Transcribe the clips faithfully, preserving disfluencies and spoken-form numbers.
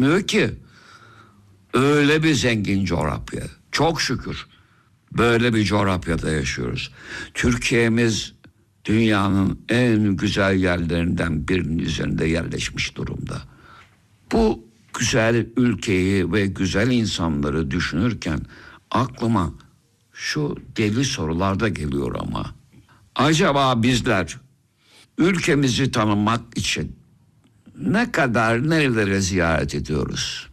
yetmiyor ki. Öyle bir zengin coğrafya. Çok şükür böyle bir coğrafyada yaşıyoruz. Türkiye'miz dünyanın en güzel yerlerinden birinin üzerinde yerleşmiş durumda. Bu güzel ülkeyi ve güzel insanları düşünürken aklıma şu deli sorular da geliyor ama. Acaba bizler ülkemizi tanımak için ne kadar nerelere ziyaret ediyoruz?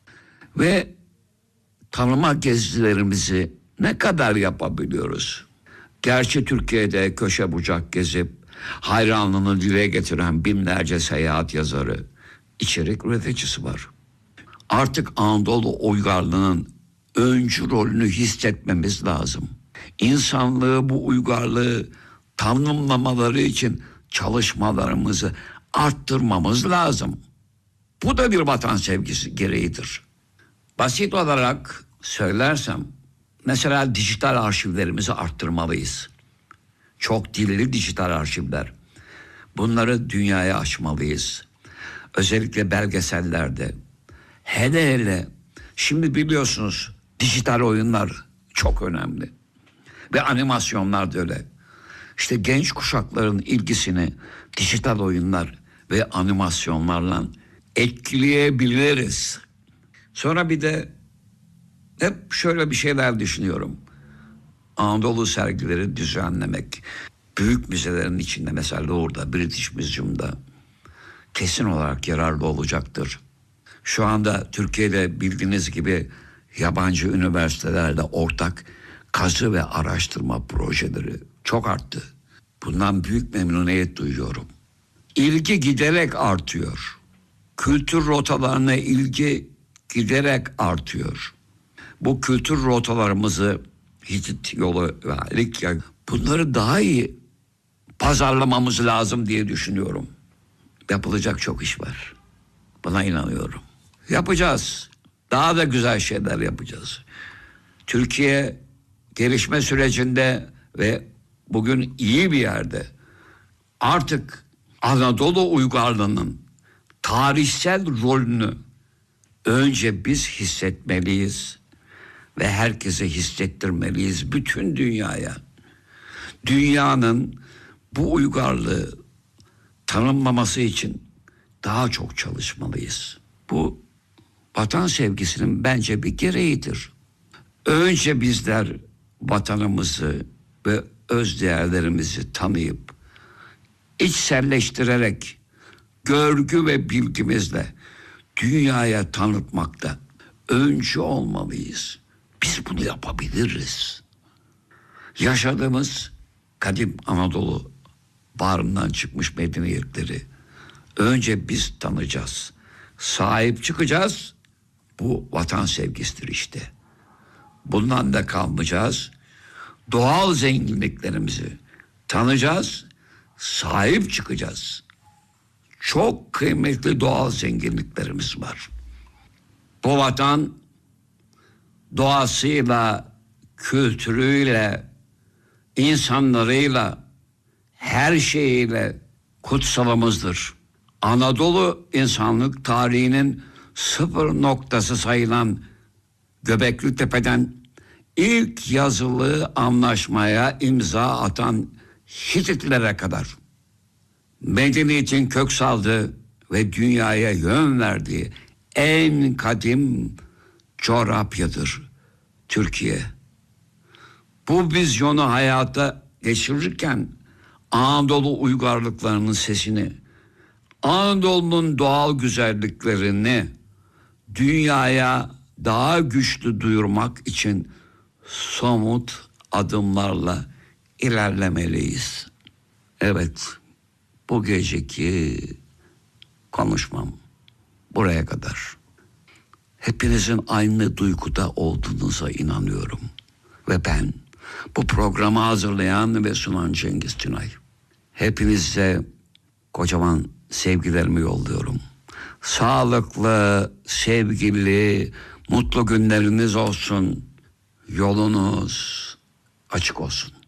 Ve tanıma gezilerimizi ne kadar yapabiliyoruz? Gerçi Türkiye'de köşe bucak gezip hayranlığını dile getiren binlerce seyahat yazarı, içerik üreticisi var. Artık Anadolu uygarlığının öncü rolünü hissetmemiz lazım. İnsanlığı, bu uygarlığı tanımlamaları için çalışmalarımızı arttırmamız lazım. Bu da bir vatan sevgisi gereğidir. Basit olarak söylersem, mesela dijital arşivlerimizi arttırmalıyız. Çok dilli dijital arşivler. Bunları dünyaya açmalıyız. Özellikle belgesellerde. Hele hele şimdi biliyorsunuz dijital oyunlar çok önemli. Ve animasyonlar da öyle. İşte genç kuşakların ilgisini dijital oyunlar ve animasyonlarla etkileyebiliriz. Sonra bir de hep şöyle bir şeyler düşünüyorum. Anadolu sergileri düzenlemek. Büyük müzelerin içinde, mesela Louvre'da, British Museum'da kesin olarak yararlı olacaktır. Şu anda Türkiye'de bildiğiniz gibi yabancı üniversitelerle ortak kazı ve araştırma projeleri çok arttı. Bundan büyük memnuniyet duyuyorum. İlgi giderek artıyor. Kültür rotalarına ilgi giderek artıyor. Bu kültür rotalarımızı Hitit yolu ve Likya, bunları daha iyi pazarlamamız lazım diye düşünüyorum. Yapılacak çok iş var. Buna inanıyorum. Yapacağız. Daha da güzel şeyler yapacağız. Türkiye gelişme sürecinde ve bugün iyi bir yerde. Artık Anadolu uygarlığının tarihsel rolünü önce biz hissetmeliyiz ve herkese hissettirmeliyiz, bütün dünyaya. Dünyanın bu uygarlığı tanımlaması için daha çok çalışmalıyız. Bu vatan sevgisinin bence bir gereğidir. Önce bizler vatanımızı ve öz değerlerimizi tanıyıp içselleştirerek görgü ve bilgimizle dünyaya tanıtmakta öncü olmalıyız. Biz bunu yapabiliriz. Yaşadığımız kadim Anadolu bağrından çıkmış medeniyetleri önce biz tanıyacağız. Sahip çıkacağız. Bu vatan sevgisidir işte. Bundan da kalmayacağız. Doğal zenginliklerimizi tanıyacağız. Sahip çıkacağız. Çok kıymetli doğal zenginliklerimiz var. Bu vatan doğasıyla, kültürüyle, insanlarıyla, her şeyiyle kutsalımızdır. Anadolu insanlık tarihinin sıfır noktası sayılan Göbekli Tepe'den ilk yazılı anlaşmaya imza atan Hititlere kadar medeniyetin kök saldığı ve dünyaya yön verdiği en kadim coğrafyadır Türkiye. Bu vizyonu hayata geçirirken Anadolu uygarlıklarının sesini, Anadolu'nun doğal güzelliklerini dünyaya daha güçlü duyurmak için somut adımlarla ilerlemeliyiz. Evet, bu geceki konuşmam buraya kadar. Hepinizin aynı duyguda olduğunuza inanıyorum. Ve ben bu programı hazırlayan ve sunan Cengiz Tünay. Hepinize kocaman sevgilerimi yolluyorum. Sağlıklı, sevgili, mutlu günleriniz olsun. Yolunuz açık olsun.